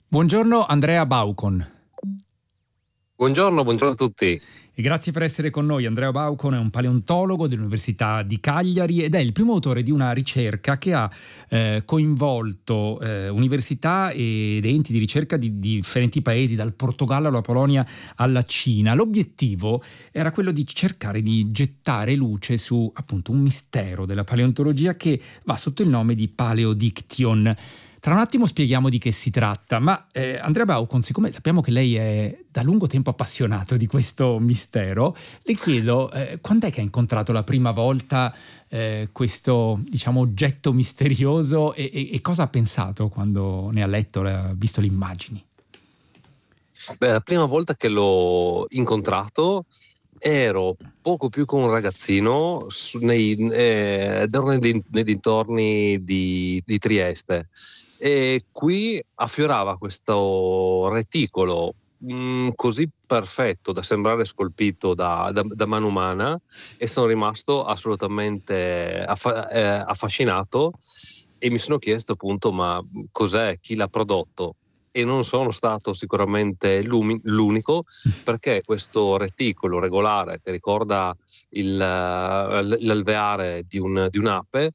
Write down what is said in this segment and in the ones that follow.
Buongiorno Andrea Baucon. Buongiorno a tutti. E grazie per essere con noi. Andrea Baucon è un paleontologo dell'Università di Cagliari ed è il primo autore di una ricerca che ha coinvolto università ed enti di ricerca di differenti paesi, dal Portogallo alla Polonia alla Cina. L'obiettivo era quello di cercare di gettare luce su appunto un mistero della paleontologia che va sotto il nome di Paleodiction. Tra un attimo spieghiamo di che si tratta, ma Andrea Baucon, siccome sappiamo che lei è da lungo tempo appassionato di questo mistero, le chiedo quando è che ha incontrato la prima volta questo, diciamo, oggetto misterioso e cosa ha pensato quando ne ha letto, ha visto le immagini? Beh, la prima volta che l'ho incontrato ero poco più che un ragazzino ero nei dintorni di Trieste, e qui affiorava questo reticolo così perfetto da sembrare scolpito da mano umana, e sono rimasto assolutamente affascinato, e mi sono chiesto appunto: ma cos'è, chi l'ha prodotto? E non sono stato sicuramente l'unico, perché questo reticolo regolare che ricorda l'alveare di un'ape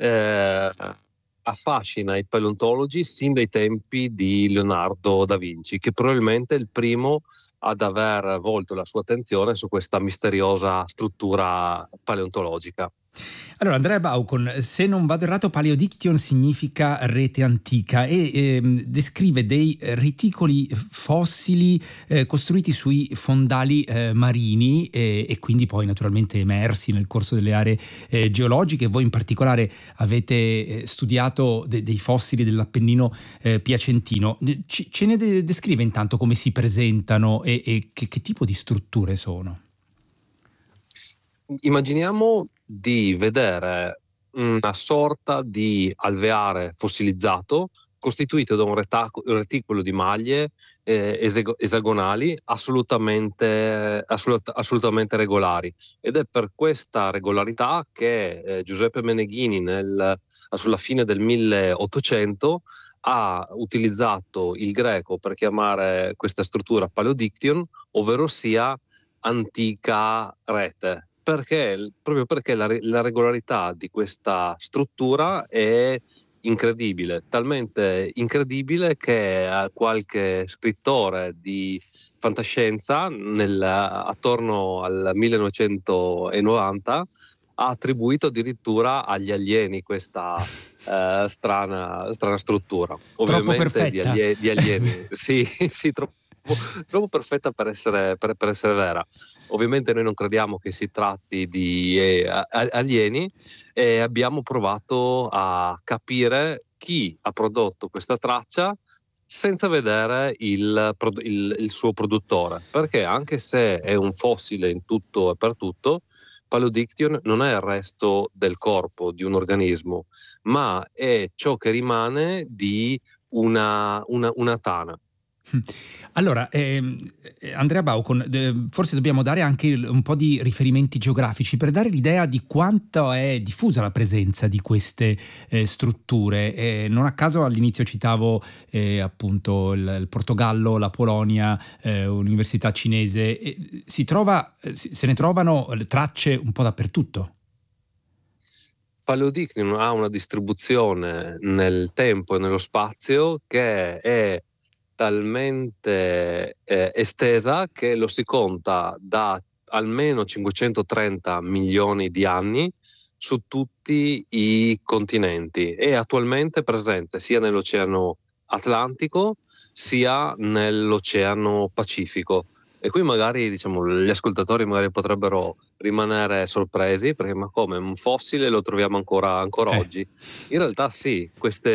affascina i paleontologi sin dai tempi di Leonardo da Vinci, che probabilmente è il primo ad aver volto la sua attenzione su questa misteriosa struttura paleontologica. Allora, Andrea Baucon, se non vado errato, Paleodiction significa rete antica e descrive dei reticoli fossili costruiti sui fondali marini e quindi poi naturalmente emersi nel corso delle aree geologiche. Voi in particolare avete studiato dei fossili dell'Appennino piacentino. Ce ne descrive intanto come si presentano e che tipo di strutture sono? Immaginiamo di vedere una sorta di alveare fossilizzato costituito da un reticolo di maglie esagonali assolutamente regolari, ed è per questa regolarità che Giuseppe Meneghini sulla fine del 1800 ha utilizzato il greco per chiamare questa struttura Paleodiction, ovvero sia antica rete. Proprio perché la regolarità di questa struttura è incredibile, talmente incredibile che qualche scrittore di fantascienza attorno al 1990 ha attribuito addirittura agli alieni questa strana struttura. Troppo Ovviamente perfetta. di alieni, sì, sì, troppo perfetta per essere vera. Ovviamente noi non crediamo che si tratti di alieni, e abbiamo provato a capire chi ha prodotto questa traccia senza vedere il suo produttore, perché anche se è un fossile in tutto e per tutto, Paleodiction non è il resto del corpo di un organismo, ma è ciò che rimane di una tana. Allora, Andrea Baucon, forse dobbiamo dare anche un po' di riferimenti geografici per dare l'idea di quanto è diffusa la presenza di queste strutture. Non a caso all'inizio citavo appunto il Portogallo, la Polonia, università cinese. Se ne trovano tracce un po' dappertutto. Paleodiction ha una distribuzione nel tempo e nello spazio che è talmente estesa che lo si conta da almeno 530 milioni di anni su tutti i continenti. È attualmente presente sia nell'Oceano Atlantico sia nell'Oceano Pacifico. E qui magari, diciamo, gli ascoltatori magari potrebbero rimanere sorpresi, perché ma come, un fossile lo troviamo ancora oggi? In realtà sì,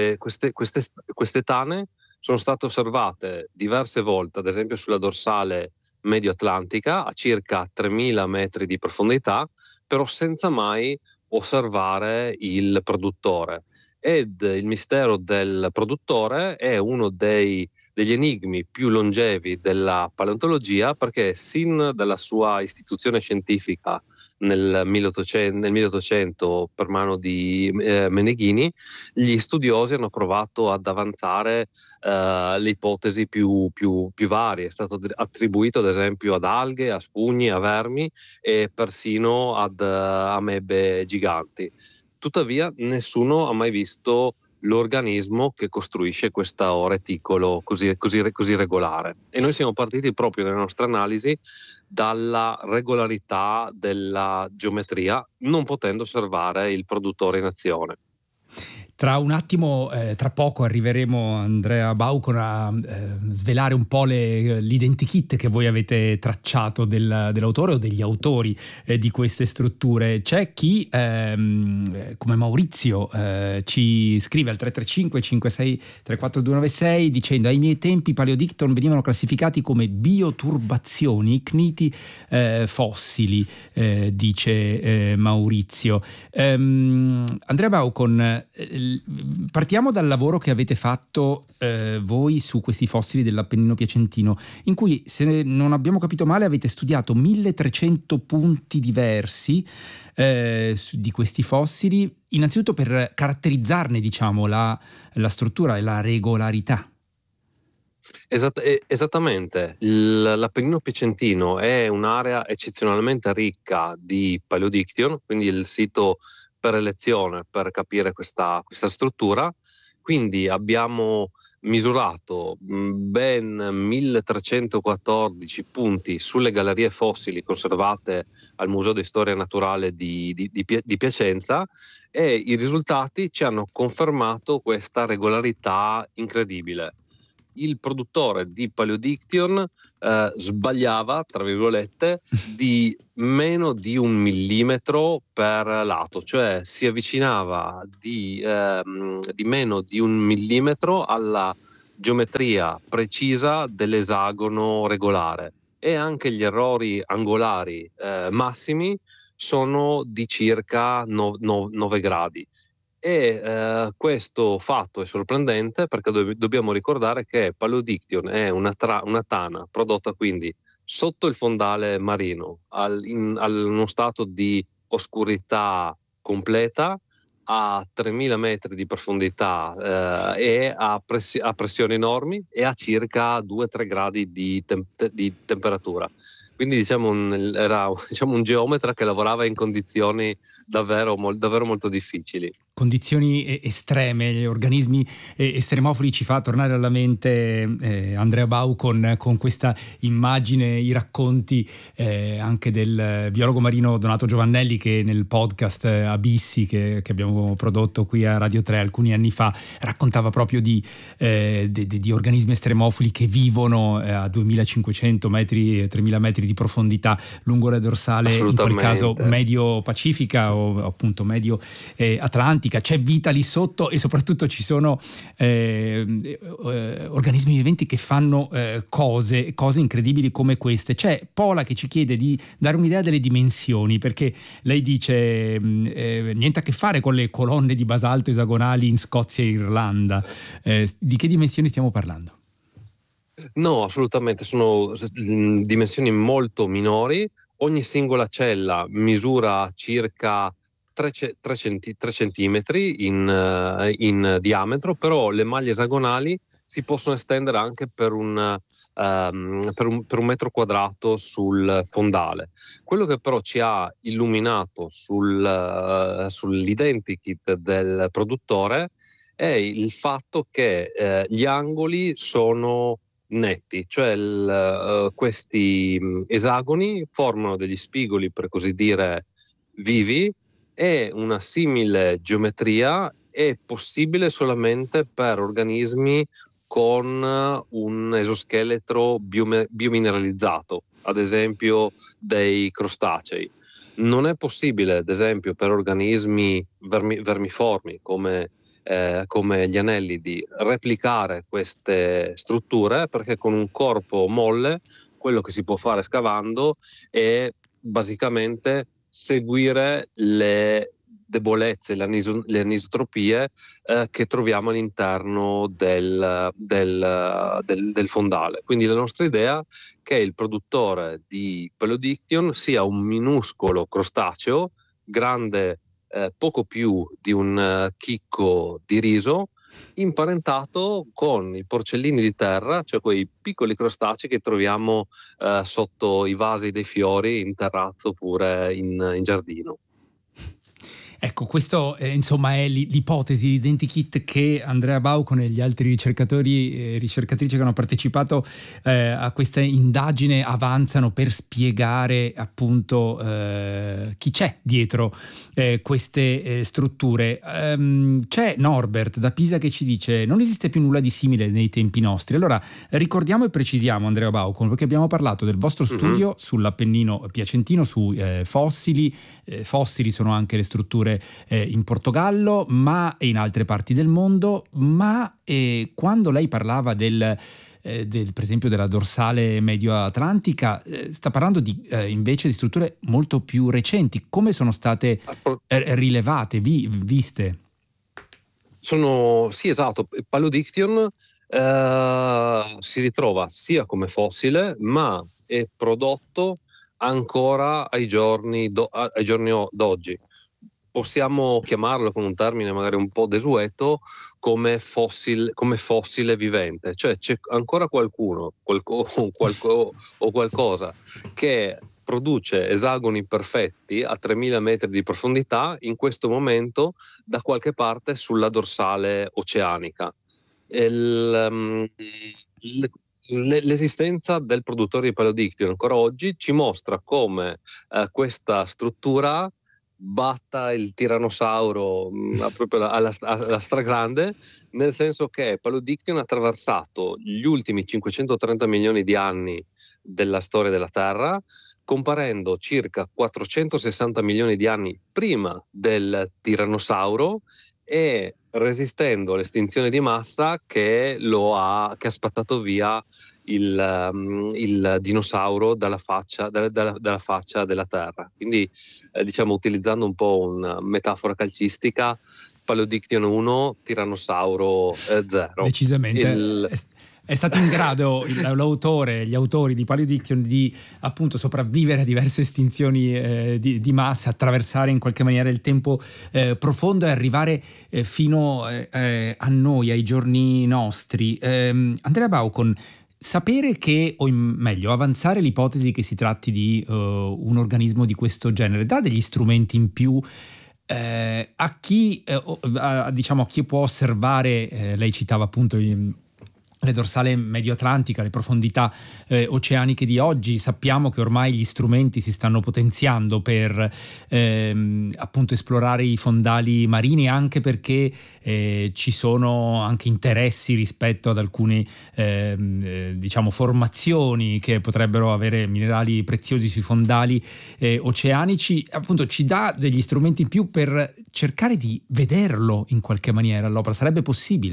queste tane sono state osservate diverse volte, ad esempio sulla dorsale medio-atlantica a circa 3000 metri di profondità, però senza mai osservare il produttore. Ed il mistero del produttore è uno degli enigmi più longevi della paleontologia, perché sin dalla sua istituzione scientifica nel 1800 per mano di Meneghini, gli studiosi hanno provato ad avanzare le ipotesi più varie. È stato attribuito ad esempio ad alghe, a spugni, a vermi e persino ad amebe giganti. Tuttavia nessuno ha mai visto l'organismo che costruisce questo reticolo così regolare, e noi siamo partiti proprio nelle nostre analisi dalla regolarità della geometria, non potendo osservare il produttore in azione. Tra un attimo, tra poco arriveremo, Andrea Baucon, a svelare un po' l'identikit che voi avete tracciato dell'autore o degli autori di queste strutture. C'è chi, come Maurizio, ci scrive al 335 56 34296 dicendo: ai miei tempi i Paleodicton venivano classificati come bioturbazioni, igniti fossili, dice Maurizio. Andrea Baucon, partiamo dal lavoro che avete fatto voi su questi fossili dell'Appennino piacentino, in cui, se non abbiamo capito male, avete studiato 1300 punti diversi di questi fossili, innanzitutto per caratterizzarne, diciamo, la struttura e la regolarità. Esattamente, l'Appennino piacentino è un'area eccezionalmente ricca di Paleodiction, quindi il sito per elezione per capire questa struttura. Quindi abbiamo misurato ben 1314 punti sulle gallerie fossili conservate al Museo di Storia Naturale di Piacenza, e i risultati ci hanno confermato questa regolarità incredibile. Il produttore di Paleodiction sbagliava, tra virgolette, di meno di 1 millimetro per lato, cioè si avvicinava di meno di 1 millimetro alla geometria precisa dell'esagono regolare, e anche gli errori angolari massimi sono di circa 9 gradi. E questo fatto è sorprendente perché dobbiamo ricordare che Paleodiction è una tana prodotta quindi sotto il fondale marino, in uno stato di oscurità completa, a 3000 metri di profondità e a pressioni enormi, e a circa 2-3 gradi di temperatura. Quindi era un geometra che lavorava in condizioni davvero molto difficili. Condizioni estreme, organismi estremofili. Ci fa tornare alla mente Andrea Baucon con questa immagine, i racconti anche del biologo marino Donato Giovannelli, che nel podcast Abissi che abbiamo prodotto qui a Radio 3 alcuni anni fa raccontava proprio di organismi estremofili che vivono a 2500 metri, 3000 metri di profondità lungo la dorsale, in quel caso medio pacifica o appunto medio atlantica. C'è vita lì sotto, e soprattutto ci sono organismi viventi che fanno cose incredibili come queste. C'è Pola che ci chiede di dare un'idea delle dimensioni, perché lei dice niente a che fare con le colonne di basalto esagonali in Scozia e Irlanda. Di che dimensioni stiamo parlando? No, assolutamente, sono dimensioni molto minori. Ogni singola cella misura circa 3 centimetri in diametro, però le maglie esagonali si possono estendere anche per un metro quadrato sul fondale. Quello che però ci ha illuminato sull'identikit del produttore è il fatto che gli angoli sono netti, cioè questi esagoni formano degli spigoli, per così dire, vivi, e una simile geometria è possibile solamente per organismi con un esoscheletro biomineralizzato, ad esempio dei crostacei. Non è possibile, ad esempio, per organismi vermiformi come gli annellidi, replicare queste strutture, perché con un corpo molle quello che si può fare scavando è basicamente seguire le debolezze, le anisotropie che troviamo all'interno del fondale. Quindi la nostra idea è che il produttore di Paludiction sia un minuscolo crostaceo, grande poco più di un chicco di riso, imparentato con i porcellini di terra, cioè quei piccoli crostacei che troviamo sotto i vasi dei fiori in terrazzo oppure in giardino. Ecco, questo insomma è l'ipotesi, l'identikit che Andrea Baucon e gli altri ricercatori e ricercatrici che hanno partecipato a questa indagine avanzano per spiegare appunto chi c'è dietro queste strutture. C'è Norbert da Pisa che ci dice: non esiste più nulla di simile nei tempi nostri. Allora ricordiamo e precisiamo, Andrea Baucon, perché abbiamo parlato del vostro studio sull'Appennino piacentino, su fossili. Fossili sono anche le strutture in Portogallo ma e in altre parti del mondo, ma quando lei parlava per esempio della dorsale medio-atlantica, sta parlando invece di strutture molto più recenti. Come sono state rilevate, viste? Sì, esatto. Paludiction si ritrova sia come fossile, ma è prodotto ancora ai giorni d'oggi. Possiamo chiamarlo con un termine magari un po' desueto come fossile vivente, cioè c'è ancora qualcuno o qualcosa che produce esagoni perfetti a 3000 metri di profondità in questo momento da qualche parte sulla dorsale oceanica. L'esistenza del produttore di Paludiction ancora oggi ci mostra come questa struttura batta il tirannosauro proprio alla stragrande, nel senso che Paludiction ha attraversato gli ultimi 530 milioni di anni della storia della Terra, comparendo circa 460 milioni di anni prima del tirannosauro e resistendo all'estinzione di massa che ha spattato via il dinosauro dalla faccia della Terra. Quindi diciamo, utilizzando un po' una metafora calcistica, Paludiction 1, tirannosauro 0. Decisamente. È stato in grado gli autori di Paludiction di appunto sopravvivere a diverse estinzioni di massa, attraversare in qualche maniera il tempo profondo e arrivare fino a noi, ai giorni nostri. Andrea Baucon, sapere che, o meglio, avanzare l'ipotesi che si tratti di un organismo di questo genere dà degli strumenti in più a chi può osservare, lei citava appunto le dorsale medio-atlantica, le profondità oceaniche di oggi. Sappiamo che ormai gli strumenti si stanno potenziando per appunto esplorare i fondali marini, anche perché ci sono anche interessi rispetto ad alcune formazioni che potrebbero avere minerali preziosi sui fondali oceanici. Appunto ci dà degli strumenti in più per cercare di vederlo in qualche maniera all'opera. Sarebbe possibile?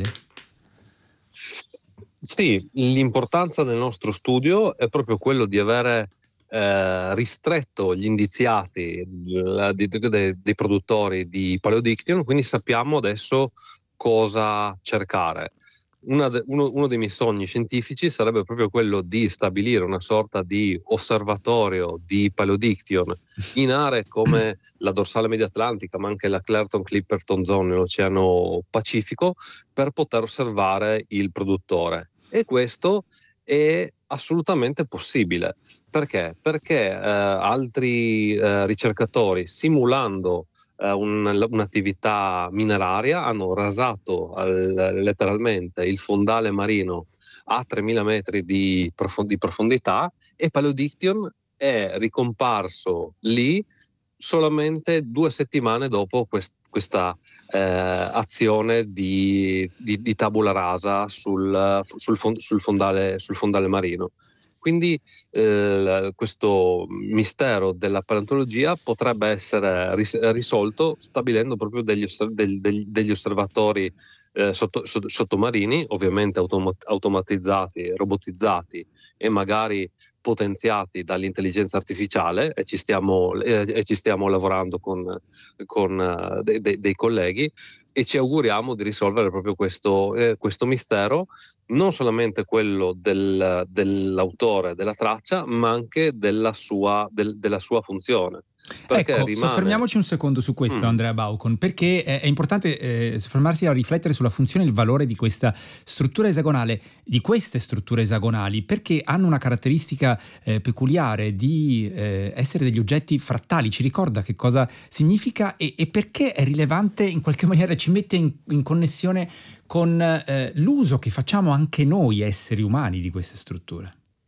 Sì, l'importanza del nostro studio è proprio quello di avere ristretto gli indiziati dei produttori di Paludiction, quindi sappiamo adesso cosa cercare. Uno dei miei sogni scientifici sarebbe proprio quello di stabilire una sorta di osservatorio di Paludiction in aree come la dorsale medio-atlantica, ma anche la Clapton-Clipperton Zone nell'Oceano Pacifico, per poter osservare il produttore. E questo è assolutamente possibile. Perché? Perché altri ricercatori, simulando un'attività mineraria, hanno rasato letteralmente il fondale marino a 3000 metri di profondità, e Paludiction è ricomparso lì solamente 2 settimane dopo questa azione di tabula rasa sul fondale marino. Quindi questo mistero della paleontologia potrebbe essere risolto stabilendo proprio degli osservatori sottomarini, ovviamente automatizzati, robotizzati e magari potenziati dall'intelligenza artificiale e ci stiamo lavorando con dei colleghi, e ci auguriamo di risolvere proprio questo mistero, non solamente quello dell'autore della traccia, ma anche della sua funzione. Perché Ecco, rimane... soffermiamoci un secondo su questo, Andrea Baucon, perché è importante soffermarsi a riflettere sulla funzione e il valore di questa struttura esagonale, di queste strutture esagonali, perché hanno una caratteristica peculiare di essere degli oggetti frattali. Ci ricorda che cosa significa e perché è rilevante, in qualche maniera ci mette in connessione con l'uso che facciamo anche noi esseri umani di queste strutture.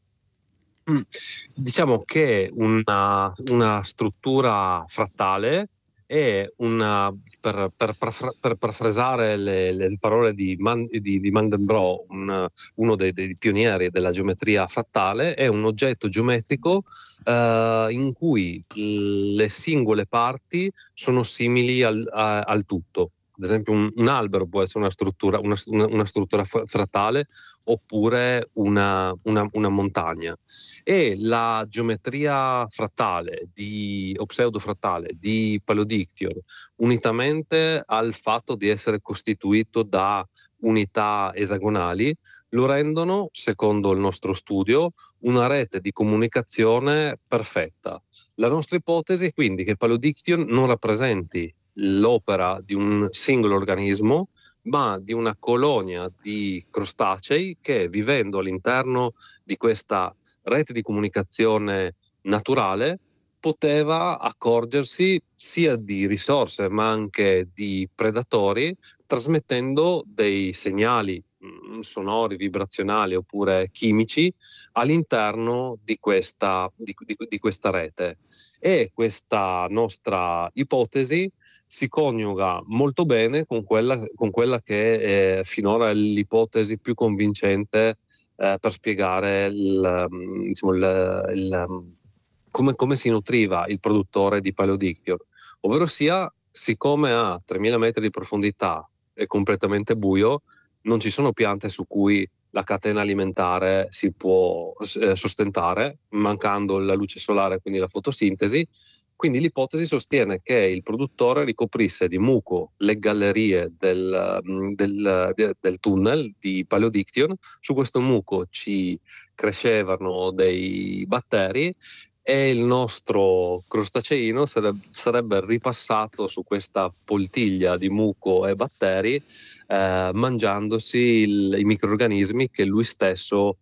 Diciamo che una struttura frattale è per parafrasare le parole di Mandelbrot, uno dei pionieri della geometria frattale, è un oggetto geometrico in cui le singole parti sono simili al tutto. Ad esempio un albero può essere una struttura frattale, oppure una montagna. E la geometria frattale o pseudofrattale di Paleo-Diction, unitamente al fatto di essere costituito da unità esagonali, lo rendono, secondo il nostro studio, una rete di comunicazione perfetta. La nostra ipotesi è quindi che Paleo-Diction non rappresenti l'opera di un singolo organismo, ma di una colonia di crostacei che, vivendo all'interno di questa rete di comunicazione naturale, poteva accorgersi sia di risorse ma anche di predatori, trasmettendo dei segnali sonori, vibrazionali oppure chimici all'interno di questa rete. E questa nostra ipotesi si coniuga molto bene con quella che finora è l'ipotesi più convincente per spiegare come si nutriva il produttore di Paleo-Diction, ovvero sia, siccome a 3000 metri di profondità è completamente buio, non ci sono piante su cui la catena alimentare si può sostentare, mancando la luce solare, quindi la fotosintesi. Quindi l'ipotesi sostiene che il produttore ricoprisse di muco le gallerie del tunnel di Paleo-Diction. Su questo muco ci crescevano dei batteri e il nostro crostaceino sarebbe ripassato su questa poltiglia di muco e batteri, mangiandosi i microrganismi che lui stesso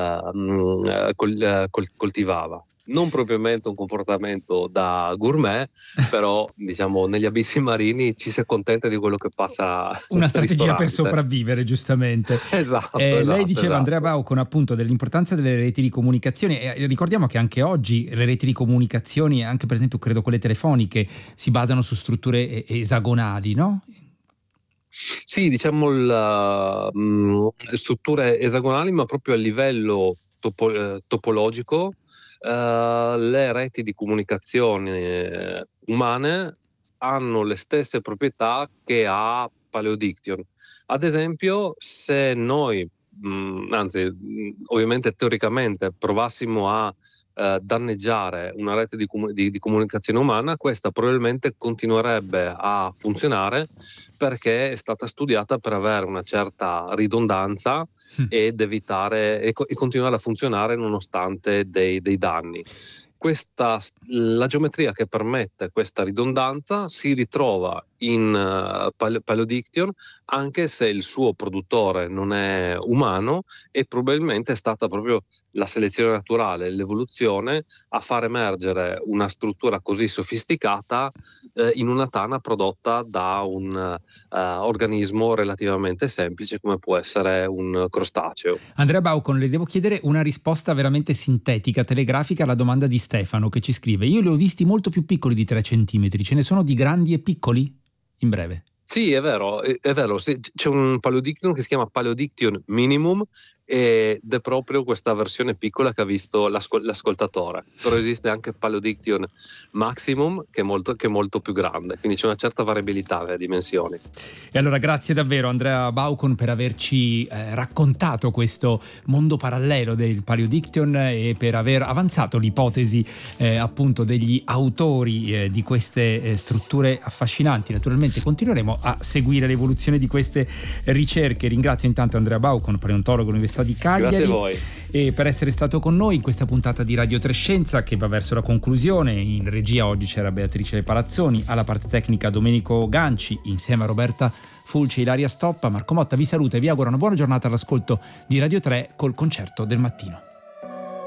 coltivava. Non propriamente un comportamento da gourmet, però diciamo negli abissi marini ci si accontenta di quello che passa. Una strategia per sopravvivere, giustamente. Esatto, lei diceva, esatto. Andrea Baucon, appunto dell'importanza delle reti di comunicazione, e ricordiamo che anche oggi le reti di comunicazioni, anche per esempio credo quelle telefoniche, si basano su strutture esagonali, no? Sì, diciamo strutture esagonali, ma proprio a livello topologico. Le reti di comunicazione umane hanno le stesse proprietà che ha Paleo-Diction. Ad esempio, se noi, ovviamente teoricamente, provassimo a danneggiare una rete di comunicazione umana, questa probabilmente continuerebbe a funzionare perché è stata studiata per avere una certa ridondanza ed evitare e continuare a funzionare nonostante dei danni. La geometria che permette questa ridondanza si ritrova in Paleo-Diction, anche se il suo produttore non è umano, e probabilmente è stata proprio la selezione naturale, l'evoluzione a far emergere una struttura così sofisticata in una tana prodotta da un organismo relativamente semplice come può essere un crostaceo. Andrea Baucon, le devo chiedere una risposta veramente sintetica, telegrafica alla domanda di Stefano, che ci scrive: io li ho visti molto più piccoli di 3 centimetri, ce ne sono di grandi e piccoli? In breve. Sì, è vero, sì, c'è un Paleo-Diction che si chiama Paleo-Diction Minimum, ed è proprio questa versione piccola che ha visto l'ascoltatore. Però esiste anche Paleodiction Maximum che è molto più grande, quindi c'è una certa variabilità nelle dimensioni. E allora grazie davvero Andrea Baucon per averci raccontato questo mondo parallelo del Paleodiction e per aver avanzato l'ipotesi appunto degli autori di queste strutture affascinanti. Naturalmente continueremo a seguire l'evoluzione di queste ricerche. Ringrazio intanto Andrea Baucon, paleontologo all'Università di Cagliari. Grazie a voi. E per essere stato con noi in questa puntata di Radio 3 Scienza che va verso la conclusione. In regia oggi c'era Beatrice Palazzoni, alla parte tecnica Domenico Ganci, insieme a Roberta Fulci e Ilaria Stoppa. Marco Motta vi saluta e vi auguro una buona giornata all'ascolto di Radio 3 col concerto del mattino.